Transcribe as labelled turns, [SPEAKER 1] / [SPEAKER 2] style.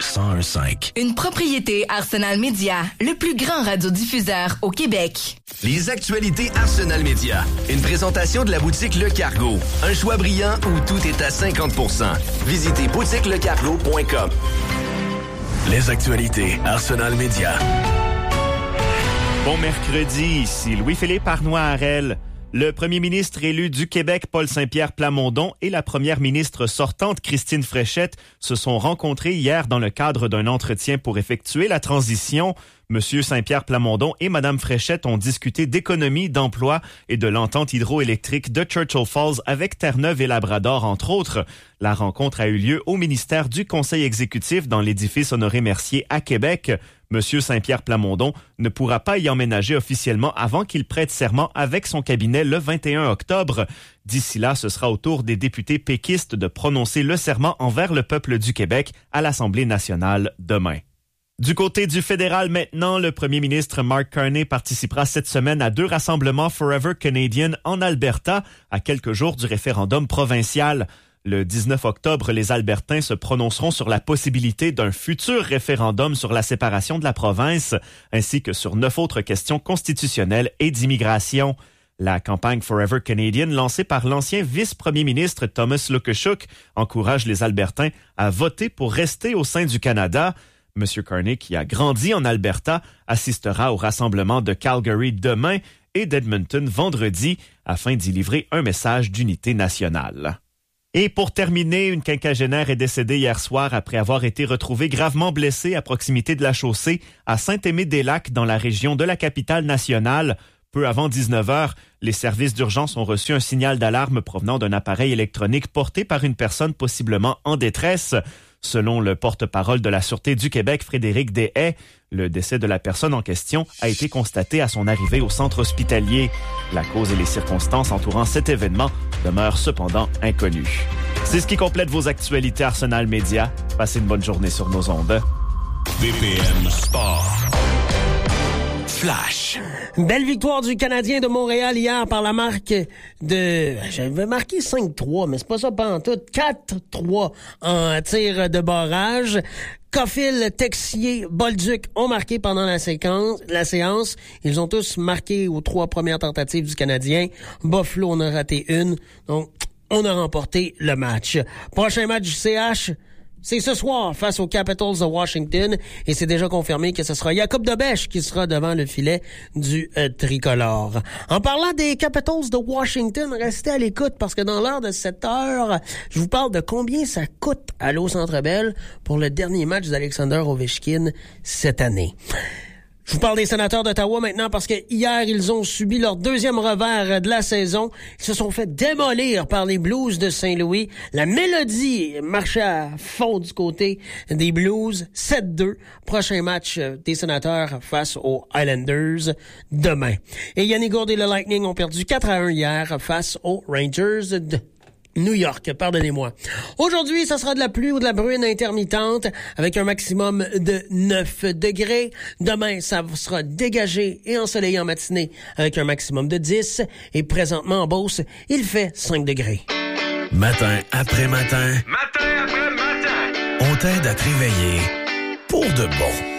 [SPEAKER 1] 1015.
[SPEAKER 2] Une propriété Arsenal Média, le plus grand radiodiffuseur au Québec.
[SPEAKER 3] Les actualités Arsenal Média. Une présentation de la boutique Le Cargo. Un choix brillant où tout est à 50%. Visitez boutiquelecargo.com.
[SPEAKER 1] Les actualités Arsenal Média.
[SPEAKER 4] Bon mercredi, ici Louis-Philippe Arnois-Harel. Le premier ministre élu du Québec, Paul Saint-Pierre Plamondon, et la première ministre sortante, Christine Fréchette, se sont rencontrés hier dans le cadre d'un entretien pour effectuer la transition. Monsieur Saint-Pierre Plamondon et Madame Fréchette ont discuté d'économie, d'emploi et de l'entente hydroélectrique de Churchill Falls avec Terre-Neuve et Labrador, entre autres. La rencontre a eu lieu au ministère du Conseil exécutif dans l'édifice Honoré-Mercier à Québec. Monsieur Saint-Pierre Plamondon ne pourra pas y emménager officiellement avant qu'il prête serment avec son cabinet le 21 octobre. D'ici là, ce sera au tour des députés péquistes de prononcer le serment envers le peuple du Québec à l'Assemblée nationale demain. Du côté du fédéral maintenant, le premier ministre Mark Carney participera cette semaine à 2 rassemblements Forever Canadian en Alberta, à quelques jours du référendum provincial. Le 19 octobre, les Albertains se prononceront sur la possibilité d'un futur référendum sur la séparation de la province, ainsi que sur 9 autres questions constitutionnelles et d'immigration. La campagne Forever Canadian, lancée par l'ancien vice-premier ministre Thomas Lukashuk, encourage les Albertains à voter pour rester au sein du Canada. M. Carney, qui a grandi en Alberta, assistera au rassemblement de Calgary demain et d'Edmonton vendredi afin d'y livrer un message d'unité nationale. Et pour terminer, une quinquagénaire est décédée hier soir après avoir été retrouvée gravement blessée à proximité de la chaussée à Saint-Aimé-des-Lacs dans la région de la capitale nationale. Peu avant 19h, les services d'urgence ont reçu un signal d'alarme provenant d'un appareil électronique porté par une personne possiblement en détresse. Selon le porte-parole de la Sûreté du Québec, Frédéric Deshaies, le décès de la personne en question a été constaté à son arrivée au centre hospitalier. La cause et les circonstances entourant cet événement demeurent cependant inconnues. C'est ce qui complète vos actualités Arsenal Média. Passez une bonne journée sur nos ondes.
[SPEAKER 1] BPM Sport. Flash.
[SPEAKER 5] Belle victoire du Canadien de Montréal hier par la marque de... J'avais marqué 5-3, mais c'est pas ça pantoute. 4-3 en tir de barrage. Caulfield, Texier, Bolduc ont marqué pendant la séance. Ils ont tous marqué aux 3 premières tentatives du Canadien. Buffalo en a raté une. Donc, on a remporté le match. Prochain match du CH... c'est ce soir face aux Capitals de Washington et c'est déjà confirmé que ce sera Jakub Dobeš qui sera devant le filet du tricolore. En parlant des Capitals de Washington, restez à l'écoute parce que dans l'heure de 7 heures, je vous parle de combien ça coûte aller au Centre Bell pour le dernier match d'Alexander Ovechkin cette année. Je vous parle des Sénateurs d'Ottawa maintenant parce que hier, ils ont subi leur 2e revers de la saison. Ils se sont fait démolir par les Blues de Saint-Louis. La mélodie marchait à fond du côté des Blues. 7-2. Prochain match des Sénateurs face aux Islanders demain. Et Yannick Gourde et le Lightning ont perdu 4-1 hier face aux Rangers de New York, pardonnez-moi. Aujourd'hui, ça sera de la pluie ou de la bruine intermittente avec un maximum de 9 degrés. Demain, ça sera dégagé et ensoleillé en matinée avec un maximum de 10. Et présentement en Beauce, il fait 5 degrés.
[SPEAKER 1] Matin après matin.
[SPEAKER 3] Matin après matin.
[SPEAKER 1] On t'aide à te réveiller pour de bon.